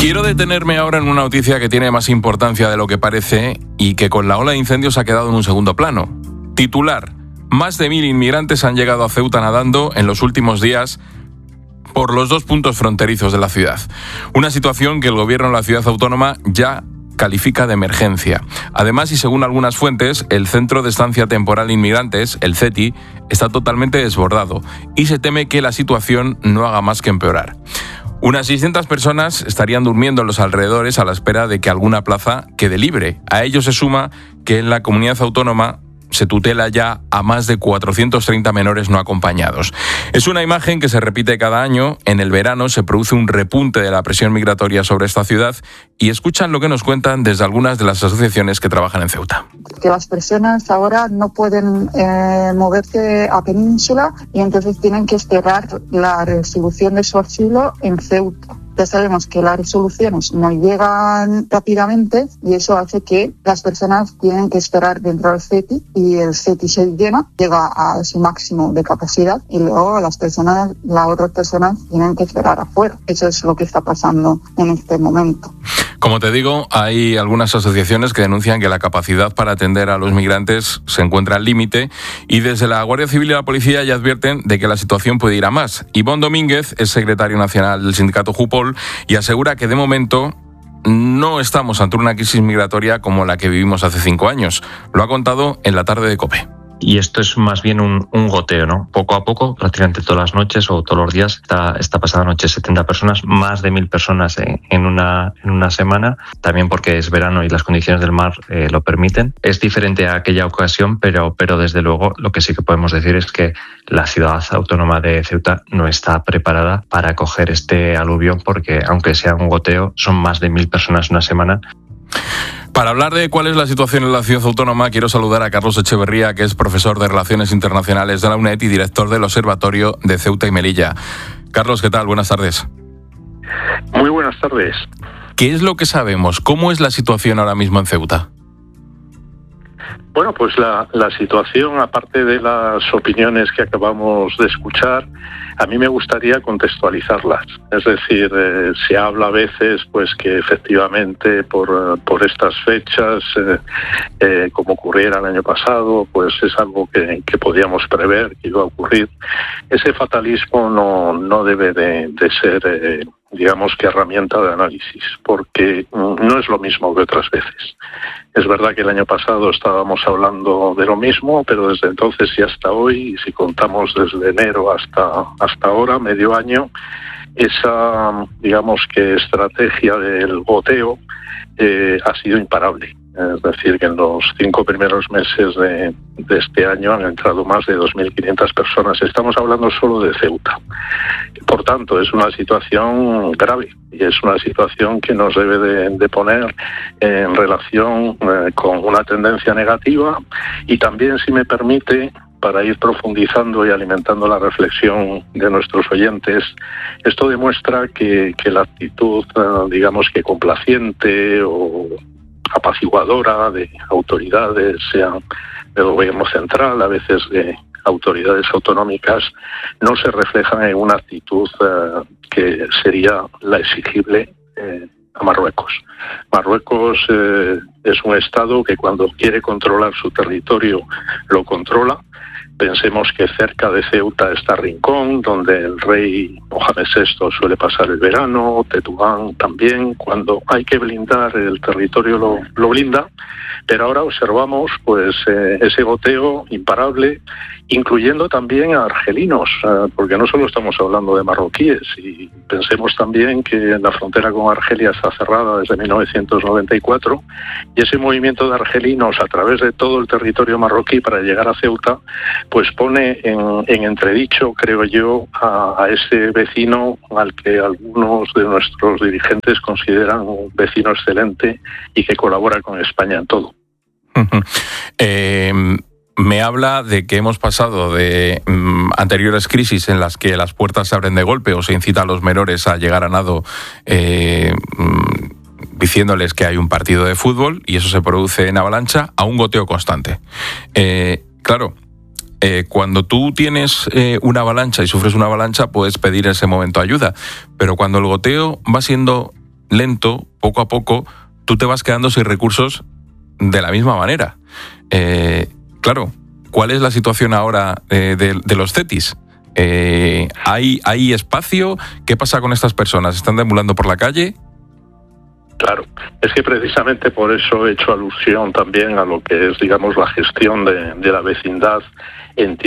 Quiero detenerme ahora en una noticia que tiene más importancia de lo que parece y que con la ola de incendios ha quedado en un segundo plano. Titular: más de 1.000 inmigrantes han llegado a Ceuta nadando en los últimos días por los 2 puntos fronterizos de la ciudad. Una situación que el gobierno de la ciudad autónoma ya califica de emergencia. Además, y según algunas fuentes, el Centro de Estancia Temporal de Inmigrantes, el CETI, está totalmente desbordado y se teme que la situación no haga más que empeorar. Unas 600 personas estarían durmiendo en los alrededores a la espera de que alguna plaza quede libre. A ello se suma que en la comunidad autónoma se tutela ya a más de 430 menores no acompañados. Es una imagen que se repite cada año. En el verano se produce un repunte de la presión migratoria sobre esta ciudad y escuchan lo que nos cuentan desde algunas de las asociaciones que trabajan en Ceuta. Que las personas ahora no pueden moverse a Península y entonces tienen que esperar la resolución de su asilo en Ceuta. Ya sabemos que las resoluciones no llegan rápidamente y eso hace que las personas tienen que esperar dentro del CETI y el CETI se llena, llega a su máximo de capacidad y luego las otras personas tienen que esperar afuera. Eso es lo que está pasando en este momento. Como te digo, hay algunas asociaciones que denuncian que la capacidad para atender a los migrantes se encuentra al límite y desde la Guardia Civil y la Policía ya advierten de que la situación puede ir a más. Ivonne Domínguez es secretario nacional del sindicato Jupol y asegura que de momento no estamos ante una crisis migratoria como la que vivimos hace 5 años. Lo ha contado en la tarde de COPE. Y esto es más bien un goteo, ¿no? Poco a poco, prácticamente todas las noches o todos los días, esta pasada noche 70 personas, más de 1.000 personas en una semana, también porque es verano y las condiciones del mar lo permiten. Es diferente a aquella ocasión, pero desde luego lo que sí que podemos decir es que la ciudad autónoma de Ceuta no está preparada para acoger este aluvión porque, aunque sea un goteo, son más de 1.000 personas una semana. Para hablar de cuál es la situación en la ciudad autónoma, quiero saludar a Carlos Echeverría, que es profesor de Relaciones Internacionales de la UNED y director del Observatorio de Ceuta y Melilla. Carlos, ¿qué tal? Buenas tardes. Muy buenas tardes. ¿Qué es lo que sabemos? ¿Cómo es la situación ahora mismo en Ceuta? Bueno, pues la situación, aparte de las opiniones que acabamos de escuchar, a mí me gustaría contextualizarlas. Es decir, se habla a veces pues que efectivamente por estas fechas, como ocurriera el año pasado, pues es algo que podíamos prever que iba a ocurrir. Ese fatalismo no debe de ser digamos que herramienta de análisis, porque no es lo mismo que otras veces. Es verdad que el año pasado estábamos hablando de lo mismo, pero desde entonces y hasta hoy, si contamos desde enero hasta ahora, medio año, esa, digamos que estrategia del goteo ha sido imparable. Es decir, que en los 5 primeros meses de este año han entrado más de 2.500 personas. Estamos hablando solo de Ceuta. Por tanto, es una situación grave y es una situación que nos debe de poner en relación con una tendencia negativa y también, si me permite, para ir profundizando y alimentando la reflexión de nuestros oyentes, esto demuestra que la actitud, digamos que complaciente o apaciguadora de autoridades, sean del gobierno central, a veces de autoridades autonómicas, no se reflejan en una actitud que sería la exigible a Marruecos. Marruecos es un Estado que cuando quiere controlar su territorio lo controla. Pensemos que cerca de Ceuta está Rincón, donde el rey Mohamed VI suele pasar el verano, Tetuán también. Cuando hay que blindar el territorio lo blinda, pero ahora observamos pues ese goteo imparable, incluyendo también a argelinos, porque no solo estamos hablando de marroquíes, y pensemos también que la frontera con Argelia está cerrada desde 1994, y ese movimiento de argelinos a través de todo el territorio marroquí para llegar a Ceuta, pues pone en entredicho, creo yo, a ese vecino al que algunos de nuestros dirigentes consideran un vecino excelente y que colabora con España en todo. Me habla de que hemos pasado de anteriores crisis en las que las puertas se abren de golpe o se incita a los menores a llegar a nado diciéndoles que hay un partido de fútbol y eso se produce en avalancha, a un goteo constante. Claro, cuando tú tienes una avalancha y sufres una avalancha puedes pedir en ese momento ayuda, pero cuando el goteo va siendo lento, poco a poco, tú te vas quedando sin recursos de la misma manera. Claro, ¿cuál es la situación ahora de los CETIs? ¿Hay espacio? ¿Qué pasa con estas personas? ¿Están deambulando por la calle? Claro, es que precisamente por eso he hecho alusión también a lo que es, digamos, la gestión de la vecindad en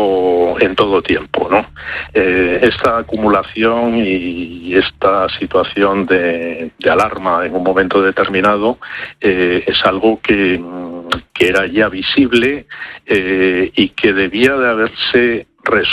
todo tiempo, ¿no? Esta acumulación y esta situación de alarma en un momento determinado es algo que era ya visible y que debía de haberse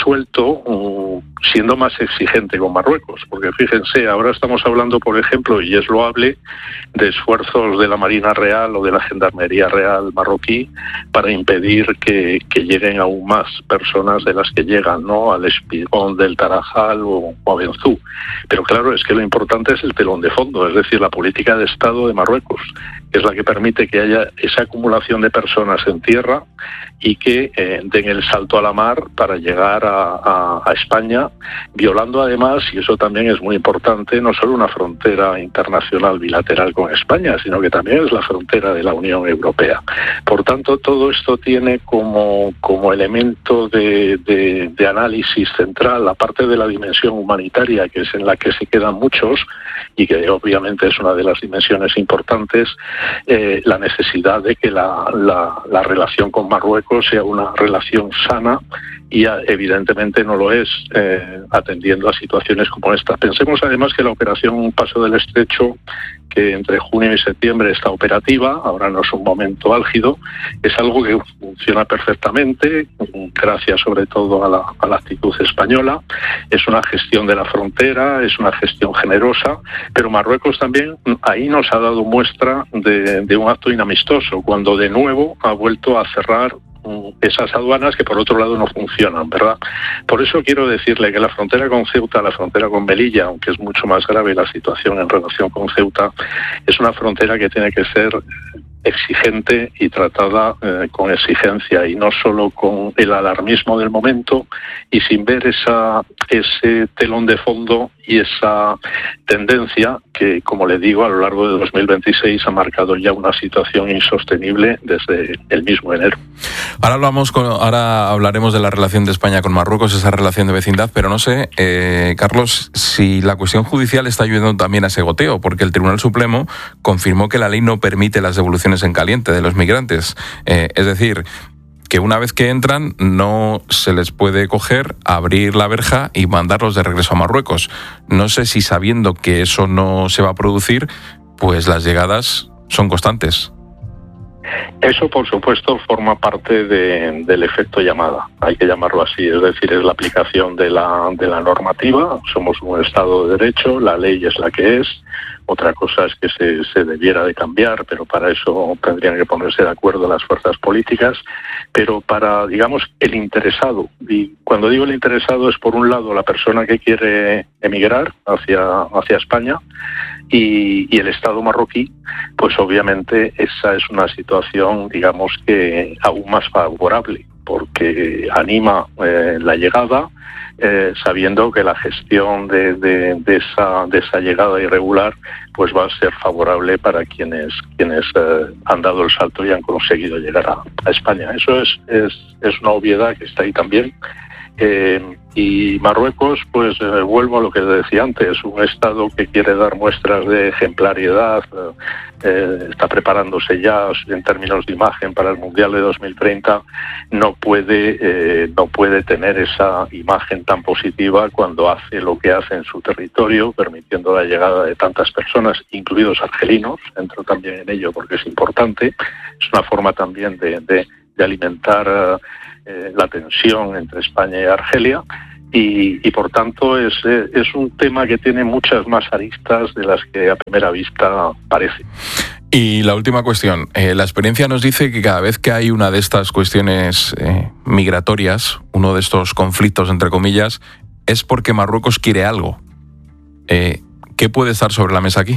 resuelto siendo más exigente con Marruecos, porque fíjense, ahora estamos hablando, por ejemplo, y es loable, de esfuerzos de la Marina Real o de la Gendarmería Real marroquí para impedir que lleguen aún más personas de las que llegan, ¿no?, al espigón del Tarajal o a Benzú. Pero claro, es que lo importante es el telón de fondo, es decir, la política de Estado de Marruecos, que es la que permite que haya esa acumulación de personas en tierra y que den el salto a la mar para llegar a España, violando además, y eso también es muy importante, no solo una frontera internacional bilateral con España, sino que también es la frontera de la Unión Europea. Por tanto, todo esto tiene como elemento de análisis central, aparte de la dimensión humanitaria, que es en la que se quedan muchos, y que obviamente es una de las dimensiones importantes, la necesidad de que la relación con Marruecos sea una relación sana, y evidentemente no lo es atendiendo a situaciones como esta. Pensemos además que la operación Paso del Estrecho, que entre junio y septiembre está operativa, ahora no es un momento álgido, es algo que funciona perfectamente, gracias sobre todo a la actitud española. Es una gestión de la frontera, es una gestión generosa, pero Marruecos también ahí nos ha dado muestra de un acto inamistoso, cuando de nuevo ha vuelto a cerrar esas aduanas que por otro lado no funcionan, ¿verdad? Por eso quiero decirle que la frontera con Ceuta, la frontera con Melilla, aunque es mucho más grave la situación en relación con Ceuta, es una frontera que tiene que ser exigente y tratada con exigencia, y no solo con el alarmismo del momento y sin ver ese telón de fondo y esa tendencia que, como le digo, a lo largo de 2026 ha marcado ya una situación insostenible desde el mismo enero. Ahora hablaremos de la relación de España con Marruecos, esa relación de vecindad, pero no sé, Carlos, si la cuestión judicial está ayudando también a ese goteo, porque el Tribunal Supremo confirmó que la ley no permite las devoluciones en caliente de los migrantes. Es decir, que una vez que entran no se les puede coger, abrir la verja y mandarlos de regreso a Marruecos. No sé si, sabiendo que eso no se va a producir, pues las llegadas son constantes. Eso, por supuesto, forma parte del efecto llamada, hay que llamarlo así, es decir, es la aplicación de la normativa. Somos un Estado de Derecho, la ley es la que es. Otra cosa es que se debiera de cambiar, pero para eso tendrían que ponerse de acuerdo las fuerzas políticas. Pero para, digamos, el interesado, y cuando digo el interesado es por un lado la persona que quiere emigrar hacia España, y el Estado marroquí, pues obviamente esa es una situación, digamos, que aún más favorable, porque anima la llegada, sabiendo que la gestión de esa llegada irregular pues va a ser favorable para quienes han dado el salto y han conseguido llegar a España. Eso es una obviedad que está ahí también. Y Marruecos, pues vuelvo a lo que decía antes, un Estado que quiere dar muestras de ejemplaridad, está preparándose ya en términos de imagen para el Mundial de 2030, no puede tener esa imagen tan positiva cuando hace lo que hace en su territorio, permitiendo la llegada de tantas personas, incluidos argelinos, entro también en ello porque es importante. Es una forma también de alimentar la tensión entre España y Argelia, y por tanto es un tema que tiene muchas más aristas de las que a primera vista parece. Y la última cuestión, la experiencia nos dice que cada vez que hay una de estas cuestiones migratorias, uno de estos conflictos entre comillas, es porque Marruecos quiere algo. ¿Qué puede estar sobre la mesa aquí?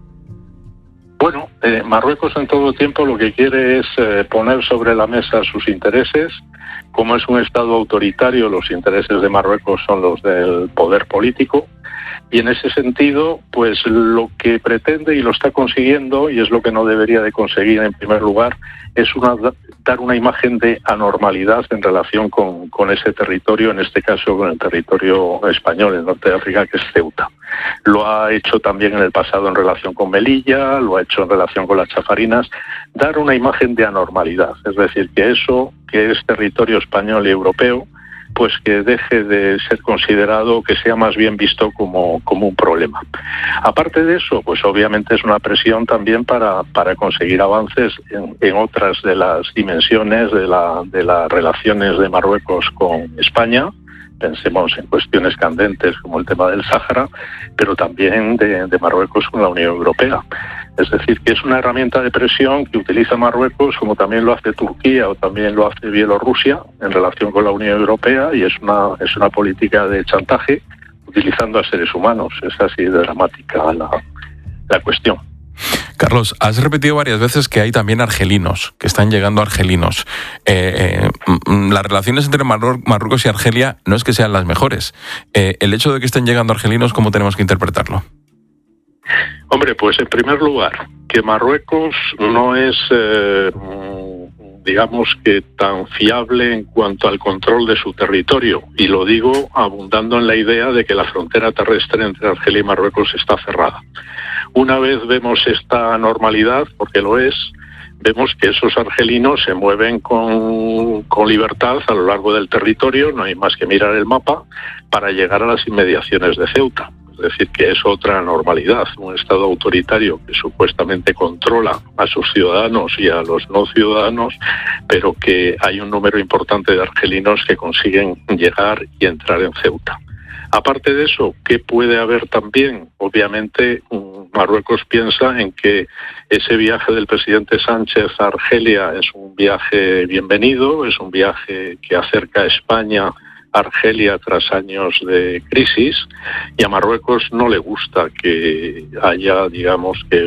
Bueno, Marruecos en todo tiempo lo que quiere es poner sobre la mesa sus intereses como es un Estado autoritario, los intereses de Marruecos son los del poder político. Y en ese sentido, pues lo que pretende y lo está consiguiendo, y es lo que no debería de conseguir en primer lugar, es dar una imagen de anormalidad en relación con ese territorio, en este caso con el territorio español, el norte de África, que es Ceuta. Lo ha hecho también en el pasado en relación con Melilla, lo ha hecho en relación con las Chafarinas, dar una imagen de anormalidad, es decir, que eso que es territorio español y europeo, pues que deje de ser considerado, que sea más bien visto como un problema. Aparte de eso, pues obviamente es una presión también para conseguir avances en otras de las dimensiones de las relaciones de Marruecos con España. Pensemos en cuestiones candentes como el tema del Sáhara, pero también de Marruecos con la Unión Europea. Es decir, que es una herramienta de presión que utiliza Marruecos, como también lo hace Turquía o también lo hace Bielorrusia en relación con la Unión Europea, y es una política de chantaje utilizando a seres humanos. Es así de dramática la cuestión. Carlos, has repetido varias veces que hay también argelinos, que están llegando argelinos. Las relaciones entre Marruecos y Argelia no es que sean las mejores. El hecho de que estén llegando argelinos, ¿cómo tenemos que interpretarlo? Hombre, pues en primer lugar, que Marruecos no es, digamos que tan fiable en cuanto al control de su territorio, y lo digo abundando en la idea de que la frontera terrestre entre Argelia y Marruecos está cerrada. Una vez vemos esta normalidad, porque lo es, vemos que esos argelinos se mueven con libertad a lo largo del territorio, no hay más que mirar el mapa, para llegar a las inmediaciones de Ceuta. Es decir, que es otra normalidad, un Estado autoritario que supuestamente controla a sus ciudadanos y a los no ciudadanos, pero que hay un número importante de argelinos que consiguen llegar y entrar en Ceuta. Aparte de eso, ¿qué puede haber también? Obviamente, Marruecos piensa en que ese viaje del presidente Sánchez a Argelia es un viaje bienvenido, es un viaje que acerca a España Argelia tras años de crisis, y a Marruecos no le gusta que haya, digamos, que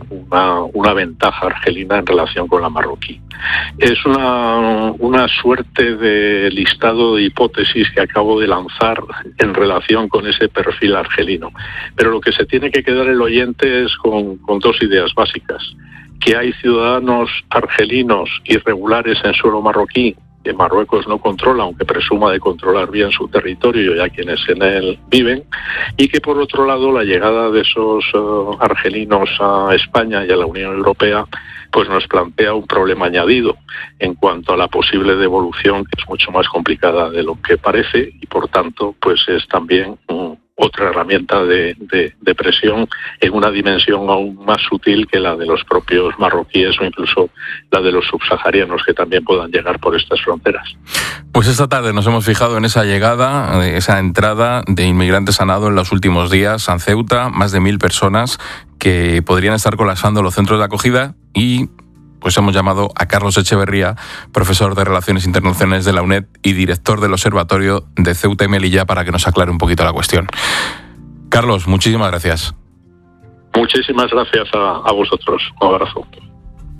una ventaja argelina en relación con la marroquí. Es una suerte de listado de hipótesis que acabo de lanzar en relación con ese perfil argelino. Pero lo que se tiene que quedar el oyente es con dos ideas básicas: que hay ciudadanos argelinos irregulares en suelo marroquí, que Marruecos no controla, aunque presuma de controlar bien su territorio y a quienes en él viven, y que por otro lado la llegada de esos argelinos a España y a la Unión Europea pues nos plantea un problema añadido en cuanto a la posible devolución, que es mucho más complicada de lo que parece, y por tanto pues es también otra herramienta de presión en una dimensión aún más sutil que la de los propios marroquíes o incluso la de los subsaharianos que también puedan llegar por estas fronteras. Pues esta tarde nos hemos fijado en esa llegada, esa entrada de inmigrantes a nado en los últimos días a Ceuta, más de 1.000 personas que podrían estar colapsando los centros de acogida, y pues hemos llamado a Carlos Echeverría, profesor de Relaciones Internacionales de la UNED y director del Observatorio de Ceuta y Melilla, para que nos aclare un poquito la cuestión. Carlos, muchísimas gracias. Muchísimas gracias a vosotros. Un abrazo.